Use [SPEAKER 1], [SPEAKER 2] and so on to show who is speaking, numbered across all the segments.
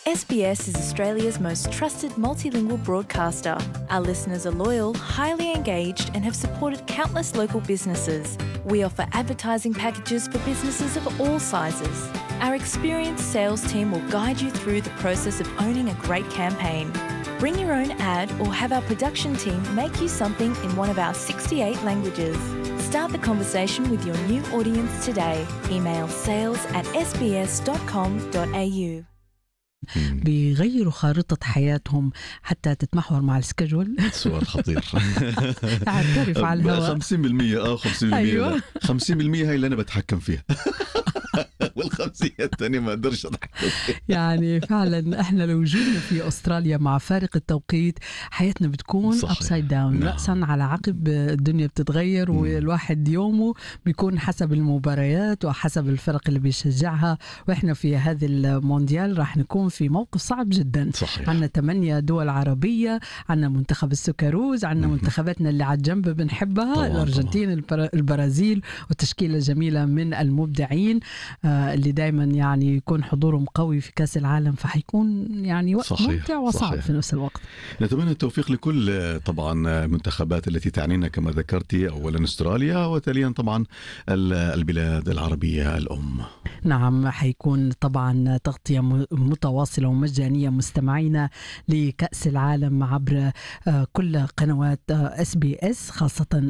[SPEAKER 1] SBS is Australia's most trusted multilingual broadcaster. Our listeners are loyal, highly engaged, and have supported countless local businesses. We offer advertising packages for businesses of all sizes. Our experienced sales team will guide you through the process of owning a great campaign. Bring your own ad or have our production team make you something in one of our 68 languages. Start the conversation with your new audience today. Email sales@sbs.com.au.
[SPEAKER 2] بيغيروا خارطة حياتهم حتى تتمحور مع السكجول.
[SPEAKER 3] سؤال خطير.
[SPEAKER 2] اعترف على الهواء.
[SPEAKER 3] 50% 50%.
[SPEAKER 2] أيوة.
[SPEAKER 3] 50% هاي اللي أنا بتحكم فيها. وال50 الثانية ما أقدرش أتحكم فيها.
[SPEAKER 2] يعني فعلا احنا لو وجودنا في أستراليا مع فارق التوقيت حياتنا بتكون upside down. رأسا على عقب الدنيا بتتغير والواحد يومه بيكون حسب المباريات وحسب الفرق اللي بيشجعها. وإحنا في هذا المونديال راح نكون في موقف صعب جدا.
[SPEAKER 3] صحيح.
[SPEAKER 2] عنا 8 دول عربية، عنا منتخب السكروز، عنا منتخباتنا اللي على الجنب بنحبها
[SPEAKER 3] طبعاً
[SPEAKER 2] الأرجنتين البرازيل، وتشكيلة جميلة من المبدعين اللي دايما يعني يكون حضورهم قوي في كأس العالم. فحيكون يعني وقت ممتع وصعب. صحيح. في نفس الوقت
[SPEAKER 3] نتمنى التوفيق لكل طبعا منتخبات التي تعنينا كما ذكرتي، أولا أستراليا وتاليا طبعا البلاد العربية الأم.
[SPEAKER 2] نعم، حيكون طبعا تغطية متواصلة ومجانية مستمعينا لكأس العالم عبر كل قنوات SBS، خاصة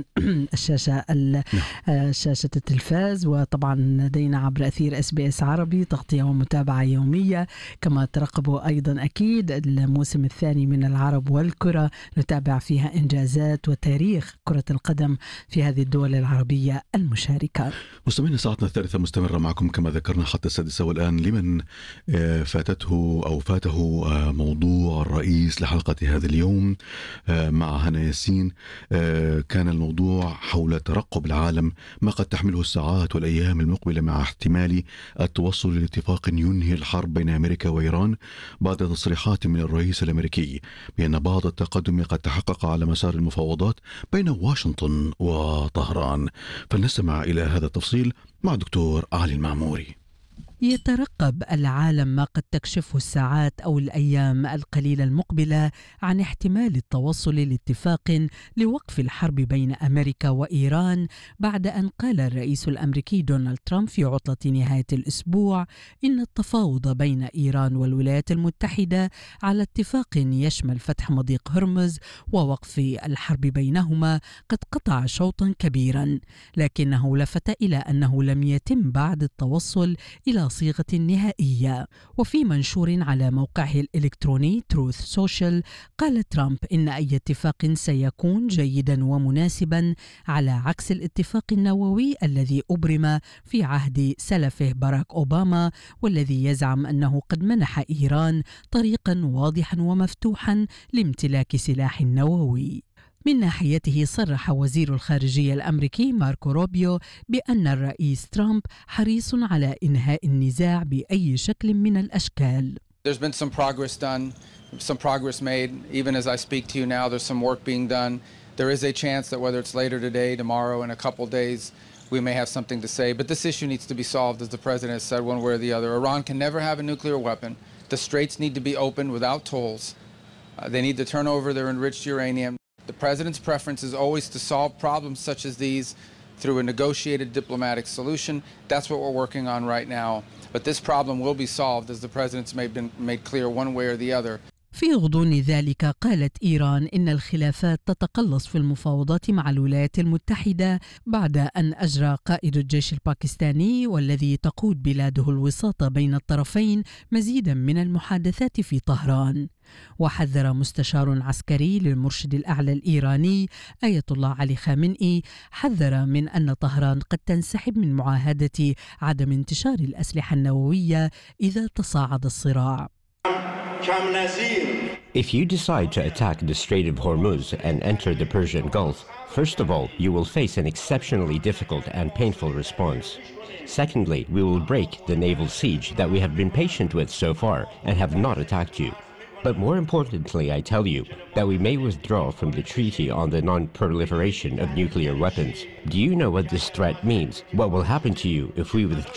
[SPEAKER 2] شاشة التلفاز، وطبعا لدينا عبر أثير SBS عربي تغطية ومتابعة يومية. كما ترقبوا أيضا أكيد الموسم الثاني من العرب والكرة، نتابع فيها إنجازات وتاريخ كرة القدم في هذه الدول العربية المشاركة.
[SPEAKER 3] مستمعينا، ساعتنا الثالثة مستمرة معكم كما ذكرنا حتى السادسة. والآن لمن فاته موضوع الرئيس لحلقة هذا اليوم مع هنا ياسين، كان الموضوع حول ترقب العالم ما قد تحمله الساعات والأيام المقبلة مع احتمال التوصل لاتفاق ينهي الحرب بين أمريكا وإيران بعد تصريحات من الرئيس الأمريكي بأن بعض التقدم قد تحقق على مسار المفاوضات بين واشنطن وطهران. فلنستمع إلى هذا التفصيل مع دكتور علي المعموري.
[SPEAKER 2] يترقب العالم ما قد تكشفه الساعات أو الأيام القليلة المقبلة عن احتمال التوصل لاتفاق لوقف الحرب بين أمريكا وإيران، بعد أن قال الرئيس الأمريكي دونالد ترامب في عطلة نهاية الأسبوع إن التفاوض بين إيران والولايات المتحدة على اتفاق يشمل فتح مضيق هرمز ووقف الحرب بينهما قد قطع شوطا كبيرا، لكنه لفت إلى أنه لم يتم بعد التوصل إلى صيغة نهائية. وفي منشور على موقعه الإلكتروني تروث سوشيال، قال ترامب إن أي اتفاق سيكون جيدا ومناسبا، على عكس الاتفاق النووي الذي أبرم في عهد سلفه باراك أوباما، والذي يزعم أنه قد منح إيران طريقا واضحا ومفتوحا لامتلاك سلاح نووي. من ناحيته صرح وزير الخارجية الأمريكي ماركو روبيو بأن الرئيس ترامب حريص على إنهاء النزاع بأي شكل من الأشكال.
[SPEAKER 4] There's been some progress done, some progress made. Even as I speak to you now, there's some work being done. There is a chance that whether it's later today, tomorrow, in a couple days, we may have something to say. But this issue needs to be solved, as the president has said, one way or the other. Iran can never have a nuclear weapon. The straits need to be opened without tolls. They need to turn over their enriched uranium. The president's preference is always to solve problems such as these through a negotiated diplomatic solution. That's what we're working on right now. But this problem will be solved, as the president's made clear one way or the other.
[SPEAKER 2] في غضون ذلك قالت إيران إن الخلافات تتقلص في المفاوضات مع الولايات المتحدة بعد أن أجرى قائد الجيش الباكستاني والذي تقود بلاده الوساطة بين الطرفين مزيدا من المحادثات في طهران. وحذر مستشار عسكري للمرشد الأعلى الإيراني آية الله علي خامنئي، حذر من أن طهران قد تنسحب من معاهدة عدم انتشار الأسلحة النووية إذا تصاعد الصراع.
[SPEAKER 5] If you decide to attack the Strait of Hormuz and enter the Persian Gulf, first of all, you will face an exceptionally difficult and painful response. Secondly, we will break the naval siege that we have been patient with so far and have not attacked you. But more importantly, I tell you that we may withdraw from the treaty on the non-proliferation of nuclear weapons. Do you know what this threat means? What will happen to you if we withdraw?